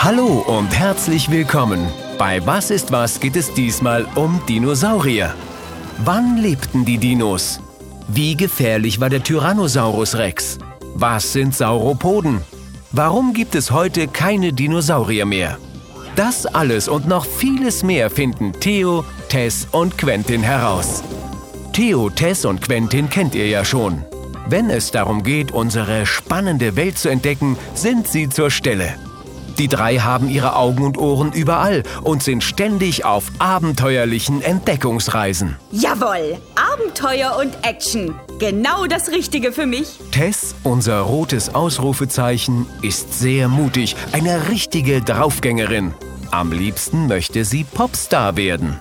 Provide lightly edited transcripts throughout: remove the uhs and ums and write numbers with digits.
Hallo und herzlich willkommen. Bei Was ist was geht es diesmal um Dinosaurier. Wann lebten die Dinos? Wie gefährlich war der Tyrannosaurus Rex? Was sind Sauropoden? Warum gibt es heute keine Dinosaurier mehr? Das alles und noch vieles mehr finden Theo, Tess und Quentin heraus. Theo, Tess und Quentin kennt ihr ja schon. Wenn es darum geht, unsere spannende Welt zu entdecken, sind sie zur Stelle. Die drei haben ihre Augen und Ohren überall und sind ständig auf abenteuerlichen Entdeckungsreisen. Jawohl, Abenteuer und Action. Genau das Richtige für mich. Tess, unser rotes Ausrufezeichen, ist sehr mutig, eine richtige Draufgängerin. Am liebsten möchte sie Popstar werden.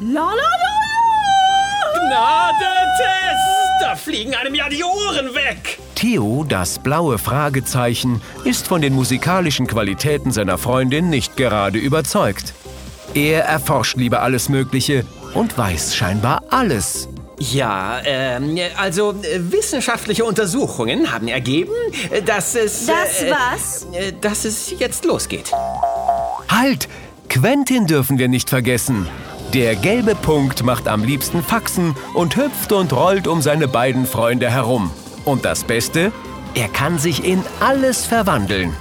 Gnade, Tess! Da fliegen einem ja die Ohren weg! Theo, das blaue Fragezeichen, ist von den musikalischen Qualitäten seiner Freundin nicht gerade überzeugt. Er erforscht lieber alles Mögliche und weiß scheinbar alles. Ja, wissenschaftliche Untersuchungen haben ergeben, dass es... dass es jetzt losgeht. Halt! Quentin dürfen wir nicht vergessen. Der gelbe Punkt macht am liebsten Faxen und hüpft und rollt um seine beiden Freunde herum. Und das Beste, er kann sich in alles verwandeln.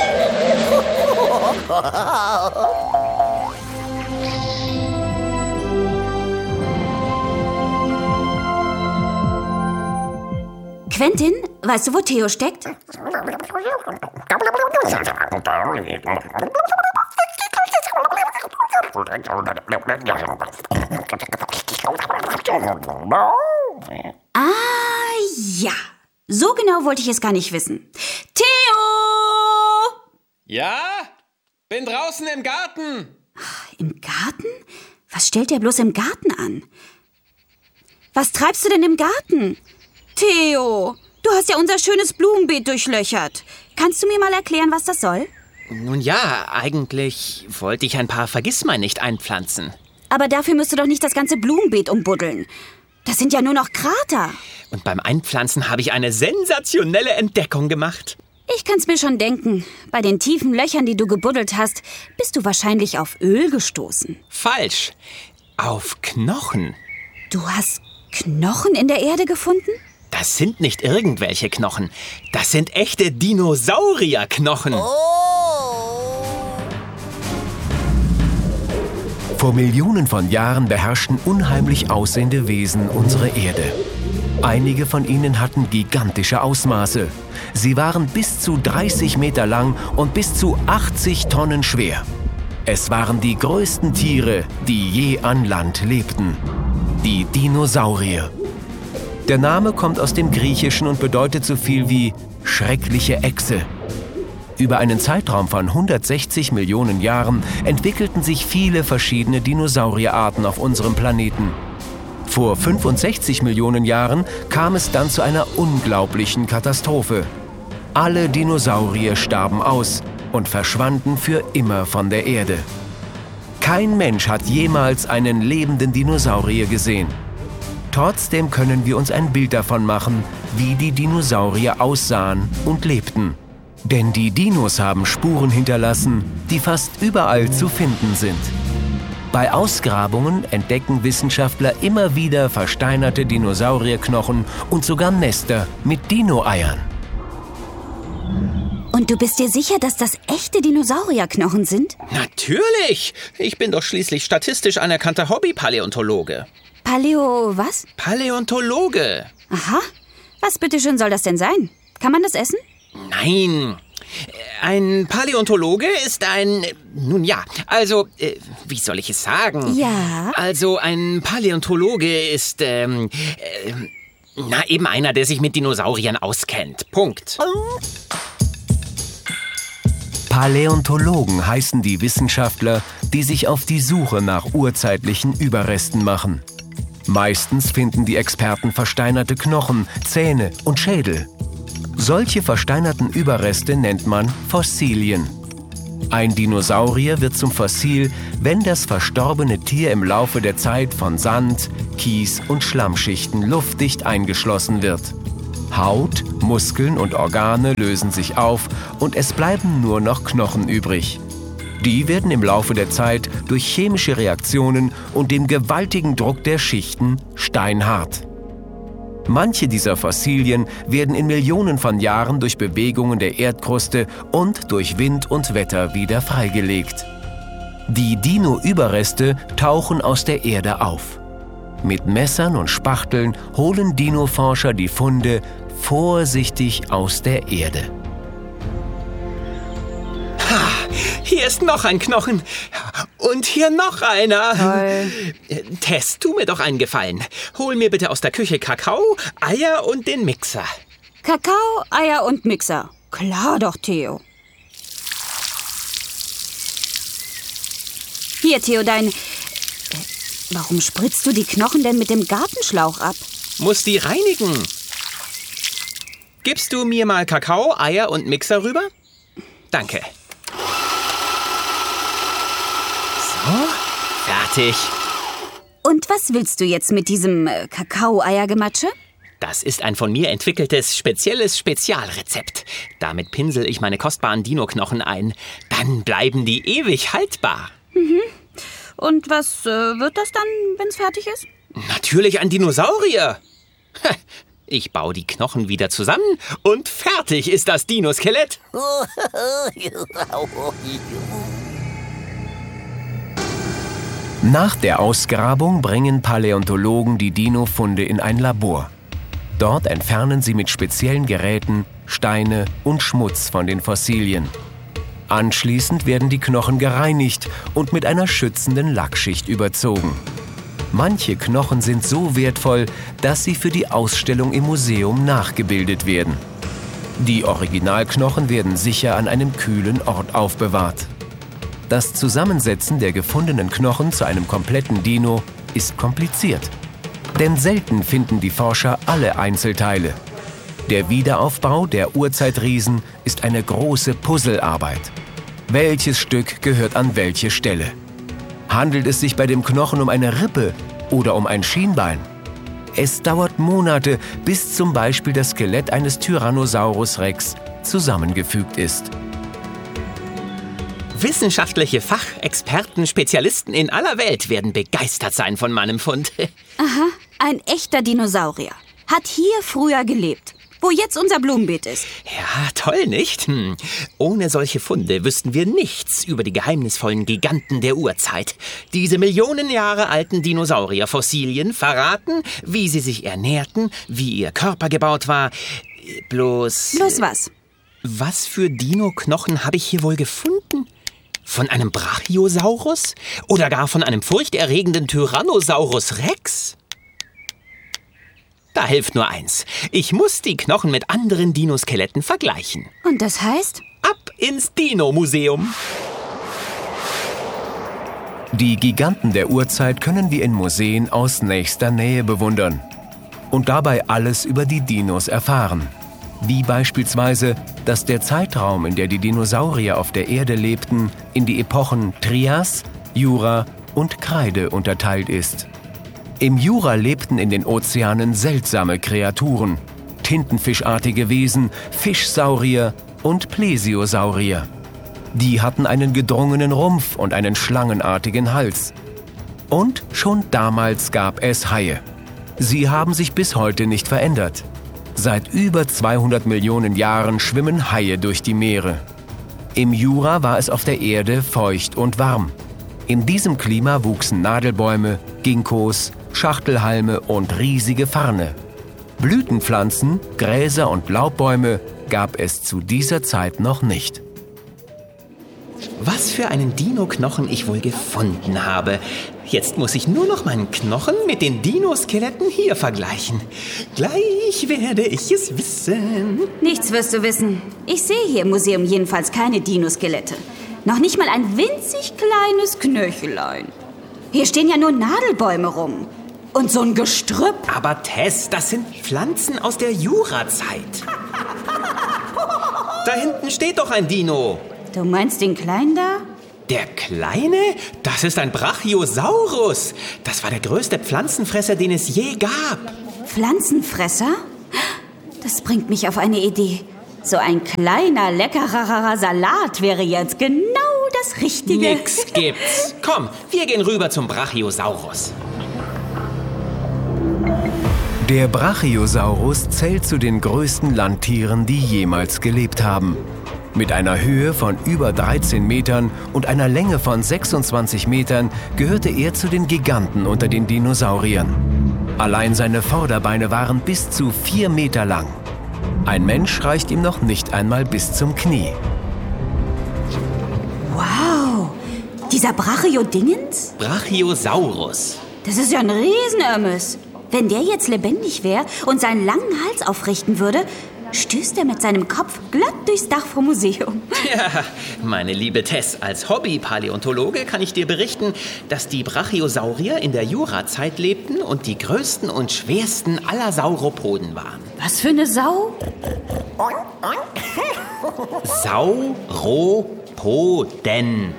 Quentin, weißt du, wo Theo steckt? Ja. So genau wollte ich es gar nicht wissen. Theo! Ja? Bin draußen im Garten. Im Garten? Was stellt der bloß im Garten an? Was treibst du denn im Garten? Theo, du hast ja unser schönes Blumenbeet durchlöchert. Kannst du mir mal erklären, was das soll? Nun ja, eigentlich wollte ich ein paar Vergissmeinnicht einpflanzen. Aber dafür müsst du doch nicht das ganze Blumenbeet umbuddeln. Das sind ja nur noch Krater. Und beim Einpflanzen habe ich eine sensationelle Entdeckung gemacht. Ich kann's mir schon denken. Bei den tiefen Löchern, die du gebuddelt hast, bist du wahrscheinlich auf Öl gestoßen. Falsch. Auf Knochen. Du hast Knochen in der Erde gefunden? Das sind nicht irgendwelche Knochen. Das sind echte Dinosaurierknochen. Vor Millionen von Jahren beherrschten unheimlich aussehende Wesen unsere Erde. Einige von ihnen hatten gigantische Ausmaße. Sie waren bis zu 30 Meter lang und bis zu 80 Tonnen schwer. Es waren die größten Tiere, die je an Land lebten. Die Dinosaurier. Der Name kommt aus dem Griechischen und bedeutet so viel wie schreckliche Echse. Über einen Zeitraum von 160 Millionen Jahren entwickelten sich viele verschiedene Dinosaurierarten auf unserem Planeten. Vor 65 Millionen Jahren kam es dann zu einer unglaublichen Katastrophe. Alle Dinosaurier starben aus und verschwanden für immer von der Erde. Kein Mensch hat jemals einen lebenden Dinosaurier gesehen. Trotzdem können wir uns ein Bild davon machen, wie die Dinosaurier aussahen und lebten. Denn die Dinos haben Spuren hinterlassen, die fast überall zu finden sind. Bei Ausgrabungen entdecken Wissenschaftler immer wieder versteinerte Dinosaurierknochen und sogar Nester mit Dino-Eiern. Und du bist dir sicher, dass das echte Dinosaurierknochen sind? Natürlich! Ich bin doch schließlich statistisch anerkannter Hobby-Paläontologe. Was? Paläontologe. Aha. Was bitteschön soll das denn sein? Kann man das essen? Nein. Ein Paläontologe ist ein... Nun ja, also, wie soll ich es sagen? Ja? Also, ein Paläontologe ist, eben einer, der sich mit Dinosauriern auskennt. Punkt. Paläontologen heißen die Wissenschaftler, die sich auf die Suche nach urzeitlichen Überresten machen. Meistens finden die Experten versteinerte Knochen, Zähne und Schädel. Solche versteinerten Überreste nennt man Fossilien. Ein Dinosaurier wird zum Fossil, wenn das verstorbene Tier im Laufe der Zeit von Sand, Kies und Schlammschichten luftdicht eingeschlossen wird. Haut, Muskeln und Organe lösen sich auf und es bleiben nur noch Knochen übrig. Die werden im Laufe der Zeit durch chemische Reaktionen und dem gewaltigen Druck der Schichten steinhart. Manche dieser Fossilien werden in Millionen von Jahren durch Bewegungen der Erdkruste und durch Wind und Wetter wieder freigelegt. Die Dino-Überreste tauchen aus der Erde auf. Mit Messern und Spachteln holen Dino-Forscher die Funde vorsichtig aus der Erde. Ha, hier ist noch ein Knochen. Und hier noch einer. Toll. Tess, tu mir doch einen Gefallen. Hol mir bitte aus der Küche Kakao, Eier und den Mixer. Kakao, Eier und Mixer. Klar doch, Theo. Hier, Theo, warum spritzt du die Knochen denn mit dem Gartenschlauch ab? Muss die reinigen. Gibst du mir mal Kakao, Eier und Mixer rüber? Danke. So, fertig. Und was willst du jetzt mit diesem Kakao-Eiergematsche? Das ist ein von mir entwickeltes, spezielles Spezialrezept. Damit pinsel ich meine kostbaren Dino-Knochen ein. Dann bleiben die ewig haltbar. Mhm. Und was wird das dann, wenn's fertig ist? Natürlich ein Dinosaurier. Ich baue die Knochen wieder zusammen und fertig ist das Dinoskelett. Nach der Ausgrabung bringen Paläontologen die Dino-Funde in ein Labor. Dort entfernen sie mit speziellen Geräten Steine und Schmutz von den Fossilien. Anschließend werden die Knochen gereinigt und mit einer schützenden Lackschicht überzogen. Manche Knochen sind so wertvoll, dass sie für die Ausstellung im Museum nachgebildet werden. Die Originalknochen werden sicher an einem kühlen Ort aufbewahrt. Das Zusammensetzen der gefundenen Knochen zu einem kompletten Dino ist kompliziert. Denn selten finden die Forscher alle Einzelteile. Der Wiederaufbau der Urzeitriesen ist eine große Puzzlearbeit. Welches Stück gehört an welche Stelle? Handelt es sich bei dem Knochen um eine Rippe oder um ein Schienbein? Es dauert Monate, bis zum Beispiel das Skelett eines Tyrannosaurus Rex zusammengefügt ist. Wissenschaftliche Fachexperten, Spezialisten in aller Welt werden begeistert sein von meinem Fund. Aha, ein echter Dinosaurier. Hat hier früher gelebt, wo jetzt unser Blumenbeet ist. Ja, toll, nicht? Ohne solche Funde wüssten wir nichts über die geheimnisvollen Giganten der Urzeit. Diese Millionen Jahre alten Dinosaurierfossilien verraten, wie sie sich ernährten, wie ihr Körper gebaut war. Bloß was? Was für Dino-Knochen habe ich hier wohl gefunden? Von einem Brachiosaurus? Oder gar von einem furchterregenden Tyrannosaurus Rex? Da hilft nur eins. Ich muss die Knochen mit anderen Dinoskeletten vergleichen. Und das heißt? Ab ins Dino-Museum. Die Giganten der Urzeit können wir in Museen aus nächster Nähe bewundern und dabei alles über die Dinos erfahren. Wie beispielsweise, dass der Zeitraum, in der die Dinosaurier auf der Erde lebten, in die Epochen Trias, Jura und Kreide unterteilt ist. Im Jura lebten in den Ozeanen seltsame Kreaturen, tintenfischartige Wesen, Fischsaurier und Plesiosaurier. Die hatten einen gedrungenen Rumpf und einen schlangenartigen Hals. Und schon damals gab es Haie. Sie haben sich bis heute nicht verändert. Seit über 200 Millionen Jahren schwimmen Haie durch die Meere. Im Jura war es auf der Erde feucht und warm. In diesem Klima wuchsen Nadelbäume, Ginkgos, Schachtelhalme und riesige Farne. Blütenpflanzen, Gräser und Laubbäume gab es zu dieser Zeit noch nicht. Was für einen Dino-Knochen ich wohl gefunden habe. Jetzt muss ich nur noch meinen Knochen mit den Dinoskeletten hier vergleichen. Gleich werde ich es wissen. Nichts wirst du wissen. Ich sehe hier im Museum jedenfalls keine Dinoskelette. Noch nicht mal ein winzig kleines Knöchelein. Hier stehen ja nur Nadelbäume rum. Und so ein Gestrüpp. Aber Tess, das sind Pflanzen aus der Jurazeit. Da hinten steht doch ein Dino. Du meinst den Kleinen da? Der Kleine? Das ist ein Brachiosaurus. Das war der größte Pflanzenfresser, den es je gab. Pflanzenfresser? Das bringt mich auf eine Idee. So ein kleiner, leckerer Salat wäre jetzt genau das Richtige. Nix gibt's. Komm, wir gehen rüber zum Brachiosaurus. Der Brachiosaurus zählt zu den größten Landtieren, die jemals gelebt haben. Mit einer Höhe von über 13 Metern und einer Länge von 26 Metern gehörte er zu den Giganten unter den Dinosauriern. Allein seine Vorderbeine waren bis zu 4 Meter lang. Ein Mensch reicht ihm noch nicht einmal bis zum Knie. Wow, dieser Brachiodingens? Brachiosaurus. Das ist ja ein Riesenirmes. Wenn der jetzt lebendig wäre und seinen langen Hals aufrichten würde, stößt er mit seinem Kopf glatt durchs Dach vom Museum. Ja, meine liebe Tess, als Hobby-Paläontologe kann ich dir berichten, dass die Brachiosaurier in der Jurazeit lebten und die größten und schwersten aller Sauropoden waren. Was für eine Sau? Sauropoden.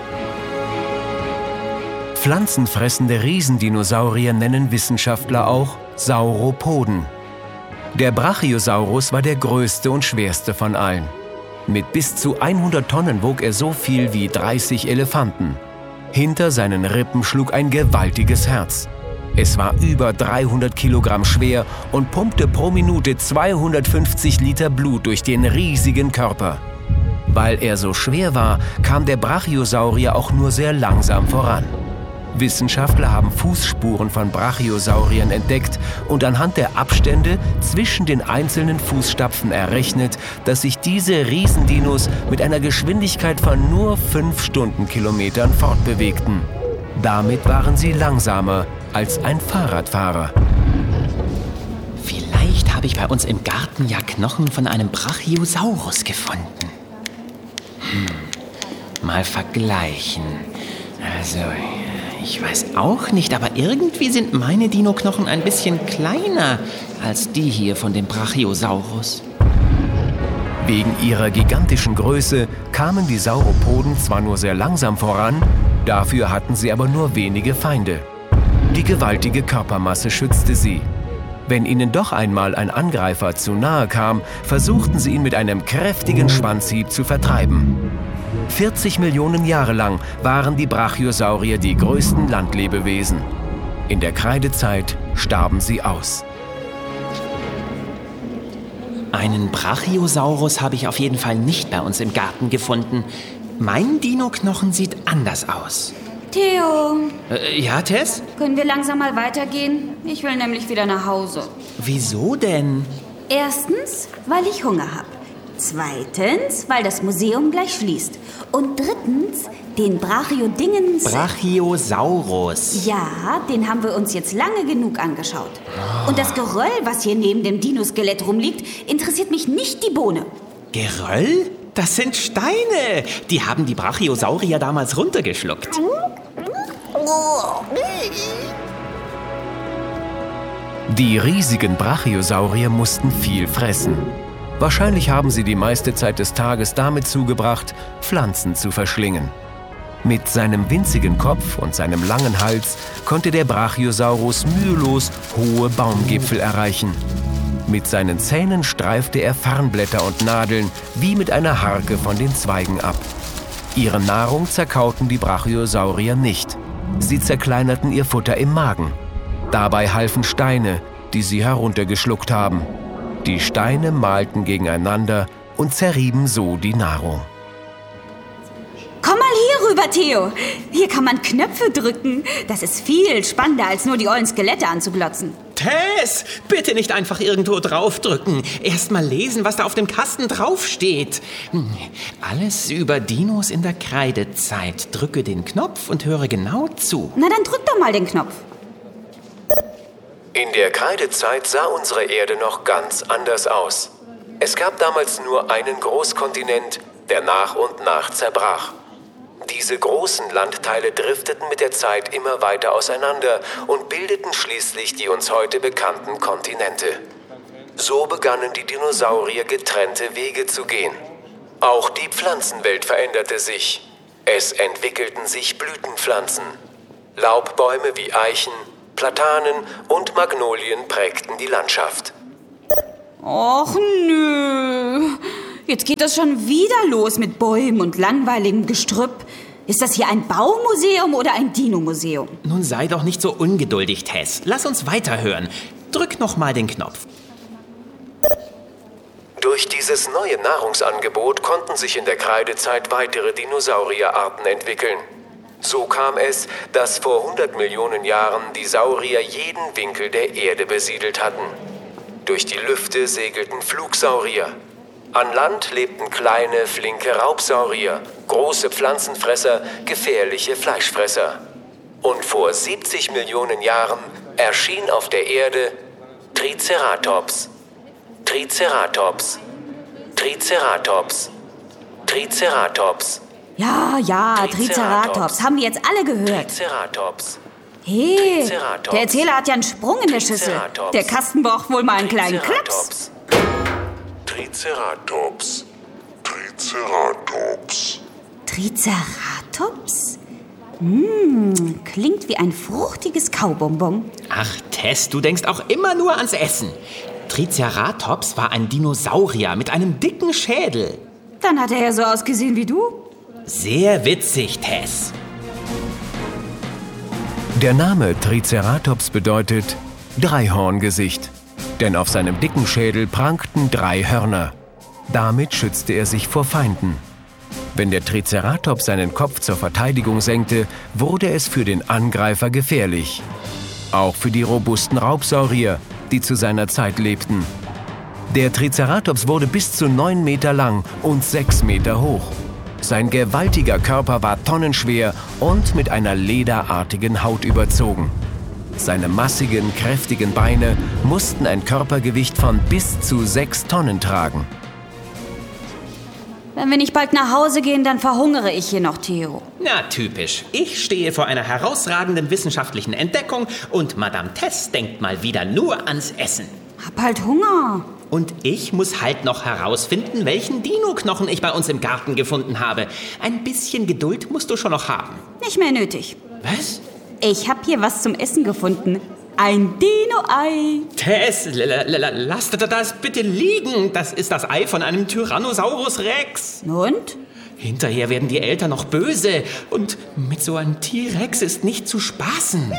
Pflanzenfressende Riesendinosaurier nennen Wissenschaftler auch Sauropoden. Der Brachiosaurus war der größte und schwerste von allen. Mit bis zu 100 Tonnen wog er so viel wie 30 Elefanten. Hinter seinen Rippen schlug ein gewaltiges Herz. Es war über 300 Kilogramm schwer und pumpte pro Minute 250 Liter Blut durch den riesigen Körper. Weil er so schwer war, kam der Brachiosaurier auch nur sehr langsam voran. Wissenschaftler haben Fußspuren von Brachiosauriern entdeckt und anhand der Abstände zwischen den einzelnen Fußstapfen errechnet, dass sich diese Riesendinos mit einer Geschwindigkeit von nur 5 Stundenkilometern fortbewegten. Damit waren sie langsamer als ein Fahrradfahrer. Vielleicht habe ich bei uns im Garten ja Knochen von einem Brachiosaurus gefunden. Mal vergleichen. Also, ich weiß auch nicht, aber irgendwie sind meine Dino-Knochen ein bisschen kleiner als die hier von dem Brachiosaurus. Wegen ihrer gigantischen Größe kamen die Sauropoden zwar nur sehr langsam voran, dafür hatten sie aber nur wenige Feinde. Die gewaltige Körpermasse schützte sie. Wenn ihnen doch einmal ein Angreifer zu nahe kam, versuchten sie ihn mit einem kräftigen Schwanzhieb zu vertreiben. 40 Millionen Jahre lang waren die Brachiosaurier die größten Landlebewesen. In der Kreidezeit starben sie aus. Einen Brachiosaurus habe ich auf jeden Fall nicht bei uns im Garten gefunden. Mein Dino-Knochen sieht anders aus. Theo, Ja, Tess? können wir langsam mal weitergehen? Ich will nämlich wieder nach Hause. Wieso denn? Erstens, weil ich Hunger habe. Zweitens, weil das Museum gleich schließt. Und drittens, den Brachiodingens... Brachiosaurus. Ja, den haben wir uns jetzt lange genug angeschaut. Und das Geröll, was hier neben dem Dinoskelett rumliegt, interessiert mich nicht die Bohne. Geröll? Das sind Steine. Die haben die Brachiosaurier damals runtergeschluckt. Die riesigen Brachiosaurier mussten viel fressen. Wahrscheinlich haben sie die meiste Zeit des Tages damit zugebracht, Pflanzen zu verschlingen. Mit seinem winzigen Kopf und seinem langen Hals konnte der Brachiosaurus mühelos hohe Baumgipfel erreichen. Mit seinen Zähnen streifte er Farnblätter und Nadeln wie mit einer Harke von den Zweigen ab. Ihre Nahrung zerkauten die Brachiosaurier nicht. Sie zerkleinerten ihr Futter im Magen. Dabei halfen Steine, die sie heruntergeschluckt haben. Die Steine malten gegeneinander und zerrieben so die Nahrung. Komm mal hier rüber, Theo. Hier kann man Knöpfe drücken. Das ist viel spannender, als nur die ollen Skelette anzuglotzen. Tess, bitte nicht einfach irgendwo draufdrücken. Erst mal lesen, was da auf dem Kasten draufsteht. Alles über Dinos in der Kreidezeit. Drücke den Knopf und höre genau zu. Na, dann drück doch mal den Knopf. In der Kreidezeit sah unsere Erde noch ganz anders aus. Es gab damals nur einen Großkontinent, der nach und nach zerbrach. Diese großen Landteile drifteten mit der Zeit immer weiter auseinander und bildeten schließlich die uns heute bekannten Kontinente. So begannen die Dinosaurier getrennte Wege zu gehen. Auch die Pflanzenwelt veränderte sich. Es entwickelten sich Blütenpflanzen. Laubbäume wie Eichen, Platanen und Magnolien prägten die Landschaft. Och nö, Jetzt geht das schon wieder los mit Bäumen und langweiligem Gestrüpp. Ist das hier ein Baumuseum oder ein Dino-Museum? Nun sei doch nicht so ungeduldig, Tess. Lass uns weiterhören. Drück noch mal den Knopf. Durch dieses neue Nahrungsangebot konnten sich in der Kreidezeit weitere Dinosaurierarten entwickeln. So kam es, dass vor 100 Millionen Jahren die Saurier jeden Winkel der Erde besiedelt hatten. Durch die Lüfte segelten Flugsaurier. An Land lebten kleine, flinke Raubsaurier, große Pflanzenfresser, gefährliche Fleischfresser. Und vor 70 Millionen Jahren erschien auf der Erde Triceratops. Triceratops. Triceratops. Triceratops. Ja, Triceratops. Haben wir jetzt alle gehört. Triceratops. Hey, Triceratops. der Erzähler hat ja einen Sprung in der Schüssel. Triceratops. Der Kasten braucht wohl mal einen kleinen Klaps. Triceratops. Triceratops. Triceratops? Klingt wie ein fruchtiges Kaubonbon. Ach, Tess, du denkst auch immer nur ans Essen. Triceratops war ein Dinosaurier mit einem dicken Schädel. Dann hat er ja so ausgesehen wie du. Sehr witzig, Tess. Der Name Triceratops bedeutet Dreihorngesicht, denn auf seinem dicken Schädel prangten 3 Hörner. Damit schützte er sich vor Feinden. Wenn der Triceratops seinen Kopf zur Verteidigung senkte, wurde es für den Angreifer gefährlich. Auch für die robusten Raubsaurier, die zu seiner Zeit lebten. Der Triceratops wurde bis zu 9 Meter lang und 6 Meter hoch. Sein gewaltiger Körper war tonnenschwer und mit einer lederartigen Haut überzogen. Seine massigen, kräftigen Beine mussten ein Körpergewicht von bis zu 6 Tonnen tragen. Wenn wir nicht bald nach Hause gehen, dann verhungere ich hier noch, Theo. Na, typisch. Ich stehe vor einer herausragenden wissenschaftlichen Entdeckung und Madame Tess denkt mal wieder nur ans Essen. Hab halt Hunger. Und ich muss halt noch herausfinden, welchen Dino-Knochen ich bei uns im Garten gefunden habe. Ein bisschen Geduld musst du schon noch haben. Nicht mehr nötig. Was? Ich hab hier was zum Essen gefunden. Ein Dino-Ei. Tess, lass das bitte liegen. Das ist das Ei von einem Tyrannosaurus Rex. Und? Hinterher werden die Eltern noch böse. Und mit so einem T-Rex ist nicht zu spaßen.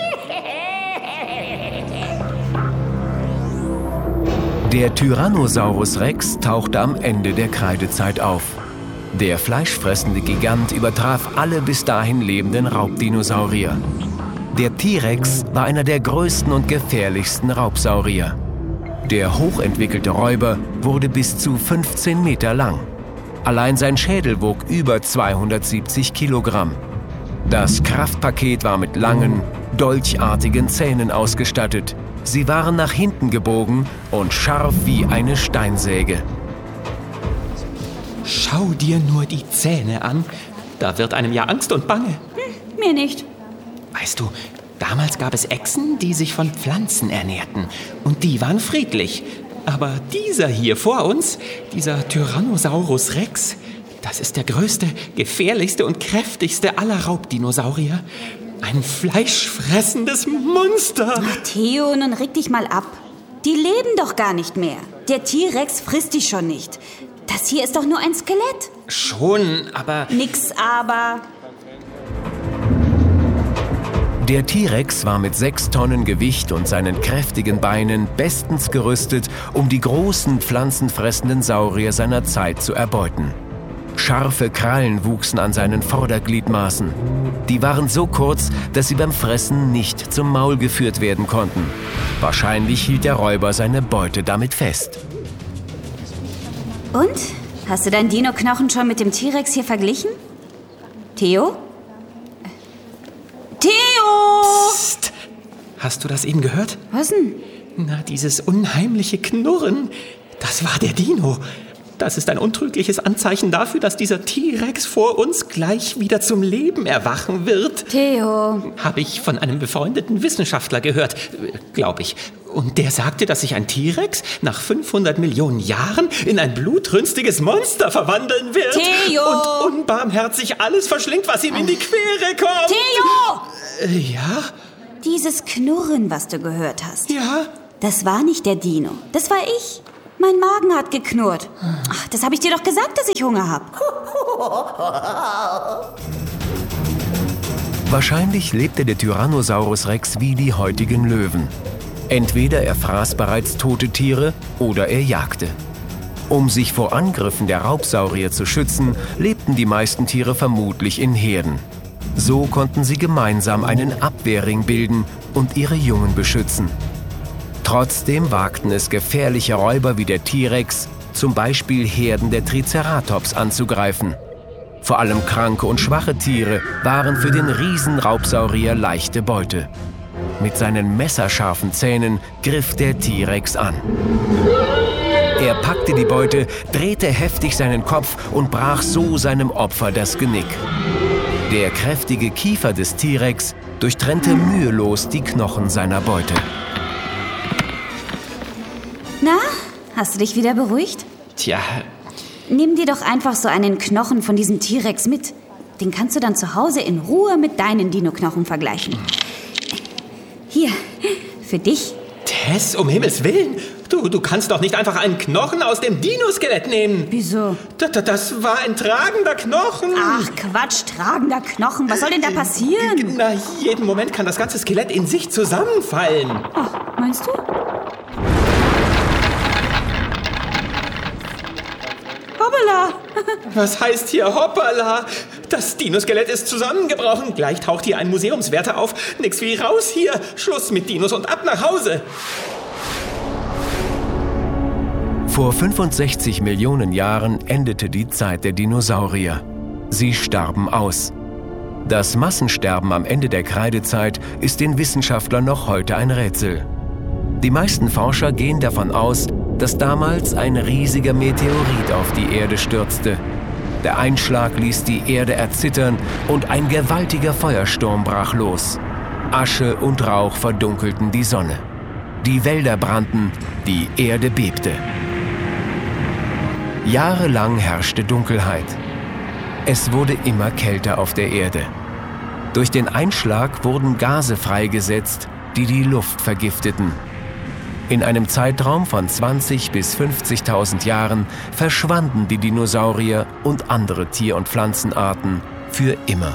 Der Tyrannosaurus Rex tauchte am Ende der Kreidezeit auf. Der fleischfressende Gigant übertraf alle bis dahin lebenden Raubdinosaurier. Der T-Rex war einer der größten und gefährlichsten Raubsaurier. Der hochentwickelte Räuber wurde bis zu 15 Meter lang. Allein sein Schädel wog über 270 Kilogramm. Das Kraftpaket war mit langen, dolchartigen Zähnen ausgestattet. Sie waren nach hinten gebogen und scharf wie eine Steinsäge. Schau dir nur die Zähne an. Da wird einem ja Angst und Bange. Mir nicht. Weißt du, damals gab es Echsen, die sich von Pflanzen ernährten. Und die waren friedlich. Aber dieser hier vor uns, dieser Tyrannosaurus Rex, das ist der größte, gefährlichste und kräftigste aller Raubdinosaurier. Ein fleischfressendes Monster. Theo, nun reg dich mal ab. Die leben doch gar nicht mehr. Der T-Rex frisst dich schon nicht. Das hier ist doch nur ein Skelett. Schon, aber... Nix aber. Der T-Rex war mit 6 Tonnen Gewicht und seinen kräftigen Beinen bestens gerüstet, um die großen pflanzenfressenden Saurier seiner Zeit zu erbeuten. Scharfe Krallen wuchsen an seinen Vordergliedmaßen. Die waren so kurz, dass sie beim Fressen nicht zum Maul geführt werden konnten. Wahrscheinlich hielt der Räuber seine Beute damit fest. Und? Hast du deinen Dino-Knochen schon mit dem T-Rex hier verglichen? Theo? Theo! Psst. Hast du das eben gehört? Was denn? Na, dieses unheimliche Knurren. Das war der Dino. Das ist ein untrügliches Anzeichen dafür, dass dieser T-Rex vor uns gleich wieder zum Leben erwachen wird. Theo. Habe ich von einem befreundeten Wissenschaftler gehört, glaube ich. Und der sagte, dass sich ein T-Rex nach 500 Millionen Jahren in ein blutrünstiges Monster verwandeln wird. Theo! Und unbarmherzig alles verschlingt, was ihm in die Quere kommt. Theo! Ja? Dieses Knurren, was du gehört hast, Ja? das war nicht der Dino. Das war ich. Mein Magen hat geknurrt. Ach, das habe ich dir doch gesagt, dass ich Hunger habe. Wahrscheinlich lebte der Tyrannosaurus Rex wie die heutigen Löwen. Entweder er fraß bereits tote Tiere oder er jagte. Um sich vor Angriffen der Raubsaurier zu schützen, lebten die meisten Tiere vermutlich in Herden. So konnten sie gemeinsam einen Abwehrring bilden und ihre Jungen beschützen. Trotzdem wagten es gefährliche Räuber wie der T-Rex, zum Beispiel Herden der Triceratops anzugreifen. Vor allem kranke und schwache Tiere waren für den Riesenraubsaurier leichte Beute. Mit seinen messerscharfen Zähnen griff der T-Rex an. Er packte die Beute, drehte heftig seinen Kopf und brach so seinem Opfer das Genick. Der kräftige Kiefer des T-Rex durchtrennte mühelos die Knochen seiner Beute. Na, hast du dich wieder beruhigt? Tja, Nimm dir doch einfach so einen Knochen von diesem T-Rex mit. Den kannst du dann zu Hause in Ruhe mit deinen Dino-Knochen vergleichen. Hier, für dich. Tess, um Himmels Willen. Du kannst doch nicht einfach einen Knochen aus dem Dinoskelett nehmen. Wieso? Das war ein tragender Knochen. Ach, Quatsch, tragender Knochen. Was soll denn da passieren? Na, jeden Moment kann das ganze Skelett in sich zusammenfallen. Ach, meinst du? Hoppala! Was heißt hier hoppala? Das Dinoskelett ist zusammengebrochen. Gleich taucht hier ein Museumswärter auf. Nix wie raus hier. Schluss mit Dinos und ab nach Hause. Vor 65 Millionen Jahren endete die Zeit der Dinosaurier. Sie starben aus. Das Massensterben am Ende der Kreidezeit ist den Wissenschaftlern noch heute ein Rätsel. Die meisten Forscher gehen davon aus, dass damals ein riesiger Meteorit auf die Erde stürzte. Der Einschlag ließ die Erde erzittern und ein gewaltiger Feuersturm brach los. Asche und Rauch verdunkelten die Sonne. Die Wälder brannten, die Erde bebte. Jahrelang herrschte Dunkelheit. Es wurde immer kälter auf der Erde. Durch den Einschlag wurden Gase freigesetzt, die die Luft vergifteten. In einem Zeitraum von 20.000 bis 50.000 Jahren verschwanden die Dinosaurier und andere Tier- und Pflanzenarten für immer.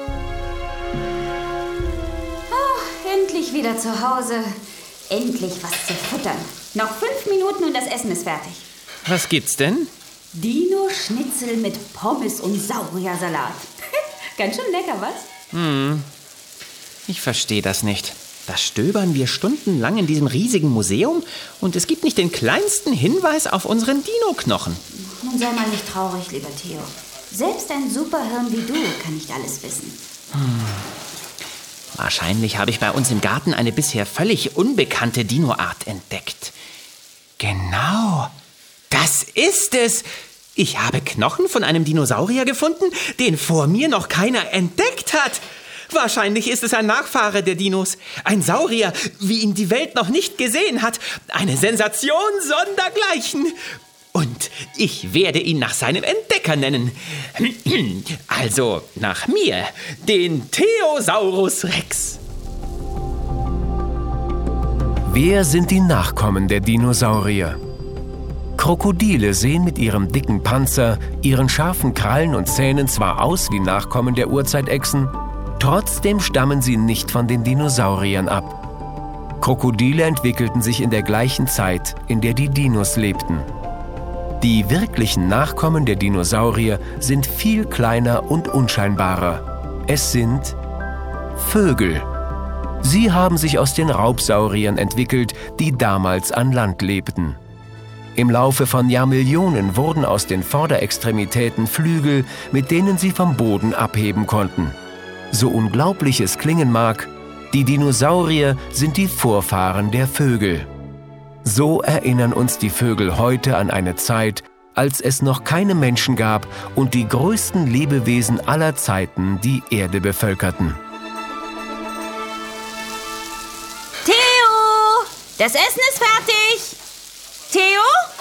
Oh, endlich wieder zu Hause. Endlich was zu futtern. Noch 5 Minuten und das Essen ist fertig. Was gibt's denn? Dino-Schnitzel mit Pommes und Sauriersalat. Ganz schön lecker, was? Ich verstehe das nicht. Da stöbern wir stundenlang in diesem riesigen Museum und es gibt nicht den kleinsten Hinweis auf unseren Dino-Knochen. Nun sei mal nicht traurig, lieber Theo. Selbst ein Superhirn wie du kann nicht alles wissen. Wahrscheinlich habe ich bei uns im Garten eine bisher völlig unbekannte Dino-Art entdeckt. Genau, das ist es. Ich habe Knochen von einem Dinosaurier gefunden, den vor mir noch keiner entdeckt hat. Wahrscheinlich ist es ein Nachfahre der Dinos. Ein Saurier, wie ihn die Welt noch nicht gesehen hat. Eine Sensation sondergleichen. Und ich werde ihn nach seinem Entdecker nennen. Also nach mir, den Theosaurus Rex. Wer sind die Nachkommen der Dinosaurier? Krokodile sehen mit ihrem dicken Panzer, ihren scharfen Krallen und Zähnen zwar aus wie Nachkommen der Urzeitechsen, trotzdem stammen sie nicht von den Dinosauriern ab. Krokodile entwickelten sich in der gleichen Zeit, in der die Dinos lebten. Die wirklichen Nachkommen der Dinosaurier sind viel kleiner und unscheinbarer. Es sind Vögel. Sie haben sich aus den Raubsauriern entwickelt, die damals an Land lebten. Im Laufe von Jahrmillionen wurden aus den Vorderextremitäten Flügel, mit denen sie vom Boden abheben konnten. So unglaublich es klingen mag, die Dinosaurier sind die Vorfahren der Vögel. So erinnern uns die Vögel heute an eine Zeit, als es noch keine Menschen gab und die größten Lebewesen aller Zeiten die Erde bevölkerten. Theo! Das Essen ist fertig! Theo?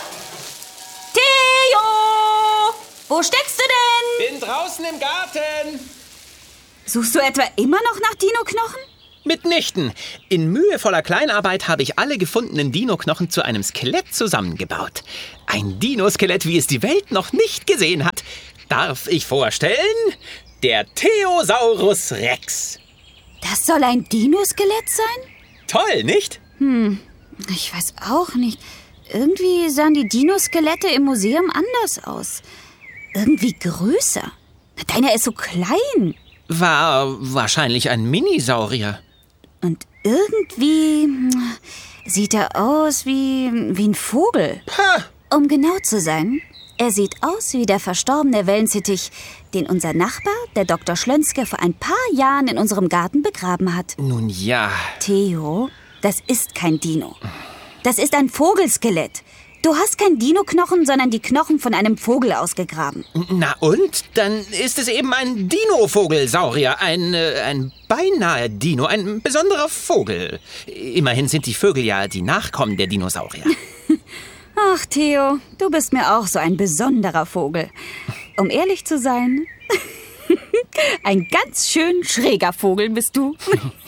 Theo! Wo steckst du denn? Bin draußen im Garten. Suchst du etwa immer noch nach Dino-Knochen? Mitnichten. In mühevoller Kleinarbeit habe ich alle gefundenen Dino-Knochen zu einem Skelett zusammengebaut. Ein Dino-Skelett, wie es die Welt noch nicht gesehen hat. Darf ich vorstellen? Der Theosaurus Rex. Das soll ein Dino-Skelett sein? Toll, nicht? Ich weiß auch nicht. Irgendwie sahen die Dino-Skelette im Museum anders aus. Irgendwie größer. Deiner ist so klein. War wahrscheinlich ein Minisaurier. Und irgendwie sieht er aus wie ein Vogel. Ha! Um genau zu sein, er sieht aus wie der verstorbene Wellensittich, den unser Nachbar, der Dr. Schlönske, vor ein paar Jahren in unserem Garten begraben hat. Nun ja. Theo, das ist kein Dino. Das ist ein Vogelskelett. Du hast kein Dino-Knochen, sondern die Knochen von einem Vogel ausgegraben. Na und? Dann ist es eben ein Dino-Vogelsaurier. Ein beinahe Dino, ein besonderer Vogel. Immerhin sind die Vögel ja die Nachkommen der Dinosaurier. Ach, Theo, du bist mir auch so ein besonderer Vogel. Um ehrlich zu sein, ein ganz schön schräger Vogel bist du.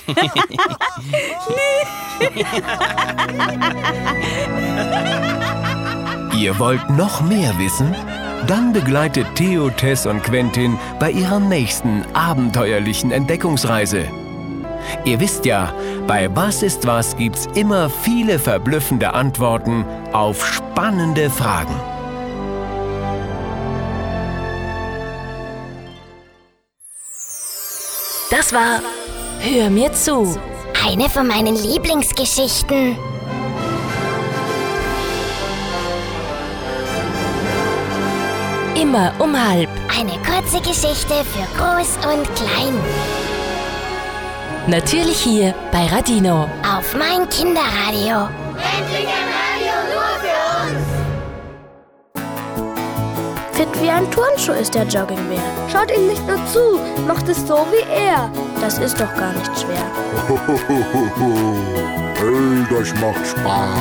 Ihr wollt noch mehr wissen? Dann begleitet Theo, Tess und Quentin bei ihrer nächsten abenteuerlichen Entdeckungsreise. Ihr wisst ja, bei Was ist was gibt's immer viele verblüffende Antworten auf spannende Fragen. Das war Hör mir zu. Eine von meinen Lieblingsgeschichten. Immer um halb. Eine kurze Geschichte für Groß und Klein. Natürlich hier bei Radino. Auf mein Kinderradio. Endlich ein Radio nur für uns. Fit wie ein Turnschuh ist der Joggingbär. Schaut ihm nicht nur zu, macht es so wie er. Das ist doch gar nicht schwer. Hey, das macht Spaß.